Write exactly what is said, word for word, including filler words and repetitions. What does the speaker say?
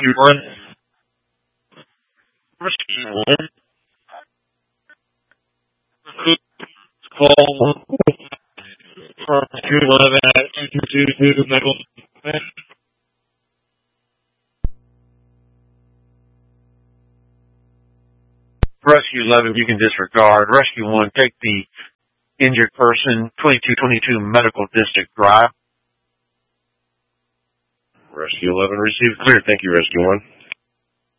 Rescue one. Rescue one. Call from two eleven at two two two two medical. Rescue eleven, you can disregard. Rescue one, take the injured person, twenty-two twenty-two Medical District Drive. Rescue eleven received clear. Thank you, Rescue one.